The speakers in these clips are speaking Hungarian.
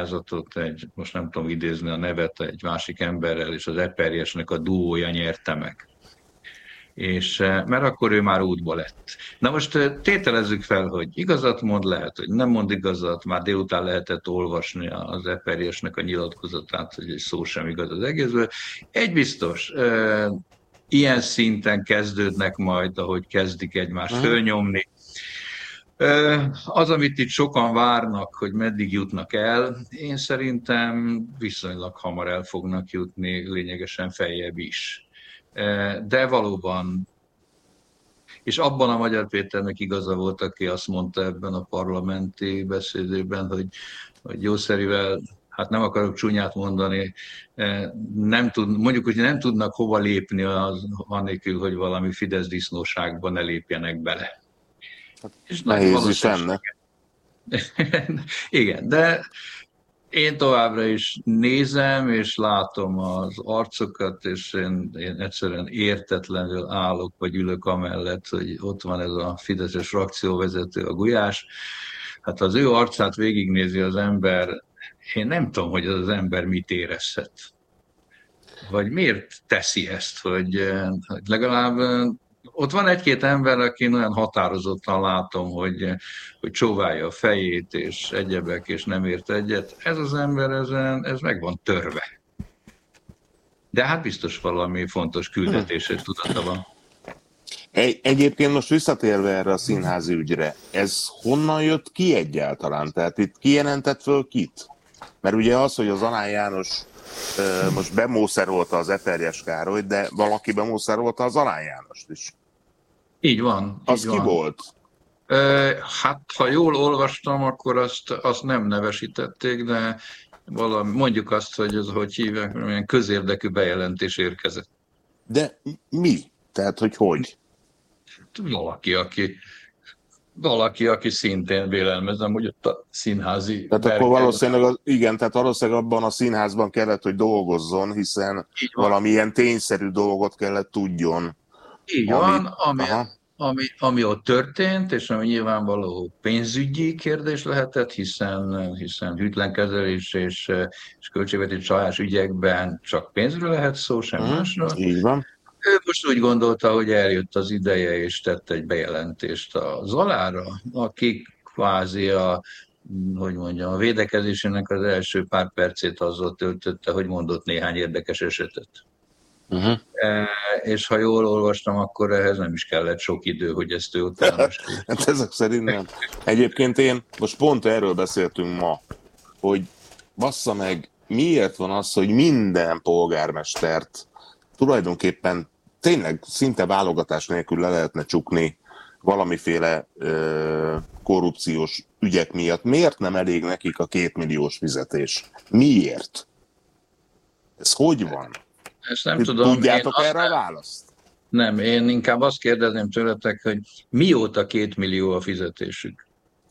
pályázatot, most nem tudom idézni a nevet, egy másik emberrel, és az Eperjesnek a duója nyerte meg. És mert akkor ő már útba lett. Na most tételezzük fel, hogy igazat mond, lehet, hogy nem mond igazat, már délután lehetett olvasni az Eperjesnek a nyilatkozatát, hogy egy szó sem igaz az egészből. Egy biztos, ilyen szinten kezdődnek majd, ahogy kezdik egymást fölnyomni. Az, amit itt sokan várnak, hogy meddig jutnak el, én szerintem viszonylag hamar el fognak jutni, lényegesen feljebb is. De valóban, és abban a Magyar Péternek igaza volt, aki azt mondta ebben a parlamenti beszédében, hogy jószerivel, hát nem akarok csúnyát mondani, mondjuk, hogy nem tudnak hova lépni anélkül, hogy valami Fidesz disznóságba ne lépjenek bele. És nehéz is ennek. Igen, de én továbbra is nézem, és látom az arcokat, és én egyszerűen értetlenül állok, vagy ülök amellett, hogy ott van ez a fideszes frakcióvezető, a Gulyás. Hát az ő arcát végignézi az ember, én nem tudom, hogy az ember mit érezhet. Vagy miért teszi ezt, hogy legalább ott van egy-két ember, aki olyan határozottan látom, hogy csóválja a fejét, és egyebek, és nem ért egyet. Ez az ember, ez meg van törve. De hát biztos valami fontos küldetéses tudata van. Egyébként most visszatérve erre a színházi ügyre, ez honnan jött ki egyáltalán? Tehát itt kijelentett föl kit? Mert ugye az, hogy az Alán János most bemószerolta az Eperjes Károlyt, de valaki bemószerolta az Alán Jánost is. Így van. Az ki volt? Hát, ha jól olvastam, akkor azt nem nevesítették, de mondjuk azt, hogy ez, hogy hívják, milyen közérdekű bejelentés érkezett. De mi? Tehát, hogy? Valaki, aki szintén vélelmezem, hogy ott a színházi... Tehát akkor valószínűleg abban a színházban kellett, hogy dolgozzon, hiszen valamilyen tényszerű dolgot kellett tudjon. Így van, ami ott történt, és ami nyilvánvaló pénzügyi kérdés lehetett, hiszen hűtlenkezelés és költségvetési csalás ügyekben csak pénzről lehet szó, sem másról. Így van. Ő most úgy gondolta, hogy eljött az ideje, és tett egy bejelentést a Zalára, aki kvázi a védekezésének az első pár percét azzal töltötte, hogy mondott néhány érdekes esetet. És ha jól olvastam, akkor ehhez nem is kellett sok idő, hogy ezt ő utána. Hát ezek szerint nem. Egyébként most pont erről beszéltünk ma, hogy bassza meg, miért van az, hogy minden polgármestert tulajdonképpen tényleg szinte válogatás nélkül le lehetne csukni valamiféle korrupciós ügyek miatt. Miért nem elég nekik a 2 milliós fizetés? Miért? Ez hogy van? Ezt nem tudom. Tudjátok erre a választ? Nem, én inkább azt kérdezném tőletek, hogy mióta 2 millió a fizetésük?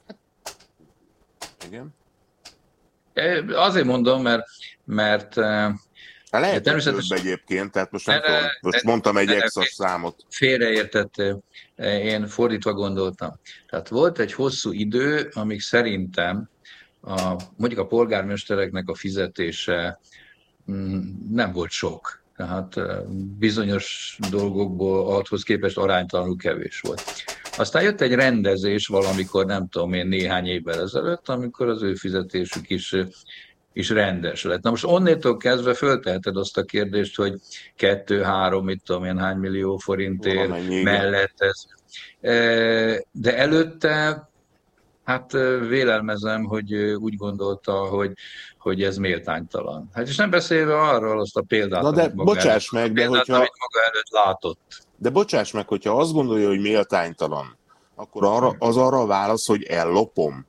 Igen. Azért mondom, mert lehet természetesen egyébként, tehát most nem tudom, most mondtam egy extra számot. Félreértettél, én fordítva gondoltam. Tehát volt egy hosszú idő, amíg szerintem mondjuk a polgármestereknek a fizetése nem volt sok. Tehát bizonyos dolgokból ahhoz képest aránytalanul kevés volt. Aztán jött egy rendezés valamikor, nem tudom én, néhány évvel ezelőtt, amikor az ő fizetésük is rendes lett. Na most onnétól kezdve fölteheted azt a kérdést, hogy 2-3, mit tudom én, hány millió forintért mellett ez. De előtte, hát vélelmezem, hogy úgy gondolta, hogy ez méltánytalan. Hát és nem beszélve arról azt a példát, amit maga előtt látott. De bocsáss meg, hogyha azt gondolja, hogy méltánytalan, akkor arra a válasz, hogy ellopom.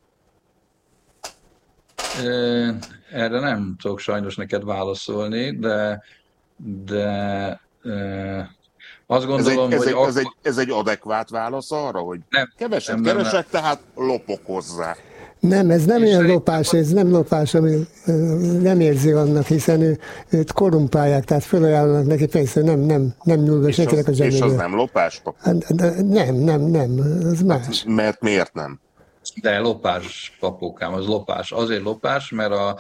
Erre nem tudok sajnos neked válaszolni, de azt gondolom, ez egy adekvát válasz arra, hogy keveset keresek, tehát lopok hozzá. Nem, ez nem ilyen lopás, ez nem lopás, ami nem érzi annak, hiszen őt korrumpálják, tehát felajánlanak neki pénzt, nem nyúlgas nekinek a zsebéből. És az nem lopás, pap? Nem, az más. Mert miért nem? De lopás, papókám, az lopás. Azért lopás, mert